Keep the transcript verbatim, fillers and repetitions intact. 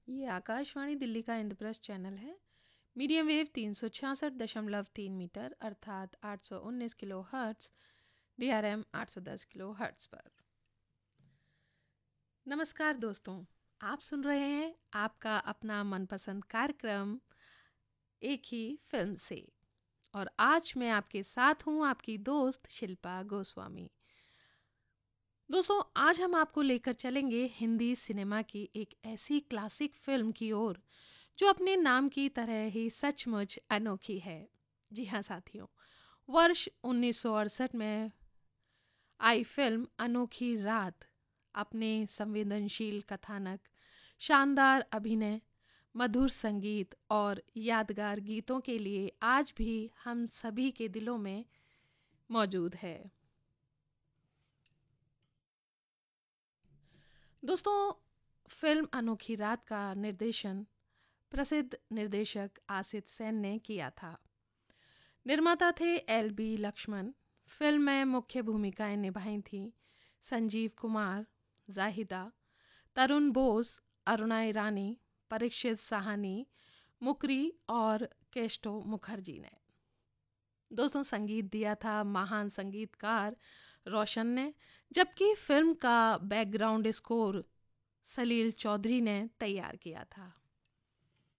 ये आकाशवाणी दिल्ली का इंद्रप्रस्थ चैनल है। मीडियम वेव तीन सौ छियासठ दशमलव तीन मीटर अर्थात आठ सौ उन्नीस kilo hertz, D R M आठ सौ दस किलो हर्ट्स पर। नमस्कार दोस्तों, आप सुन रहे हैं आपका अपना मनपसंद कार्यक्रम एक ही फिल्म से। और आज मैं आपके साथ हूँ, आपकी दोस्त शिल्पा गोस्वामी। दोस्तों, आज हम आपको लेकर चलेंगे हिंदी सिनेमा की एक ऐसी क्लासिक फिल्म की ओर जो अपने नाम की तरह ही सचमुच अनोखी है। जी हाँ साथियों, वर्ष उन्नीस सौ अड़सठ में आई फिल्म अनोखी रात अपने संवेदनशील कथानक, शानदार अभिनय, मधुर संगीत और यादगार गीतों के लिए आज भी हम सभी के दिलों में मौजूद है। दोस्तों, फिल्म अनोखी रात का निर्देशन प्रसिद्ध निर्देशक आसित सेन ने किया था। निर्माता थे एल बी लक्ष्मण। फिल्म में मुख्य भूमिकाएं निभाई थीं संजीव कुमार, जाहिदा, तरुण बोस, अरुणा ईरानी, परीक्षित साहनी, मुकरी और केस्टो मुखर्जी ने। दोस्तों, संगीत दिया था महान संगीतकार रोशन ने, जबकि फिल्म का बैकग्राउंड स्कोर सलील चौधरी ने तैयार किया था।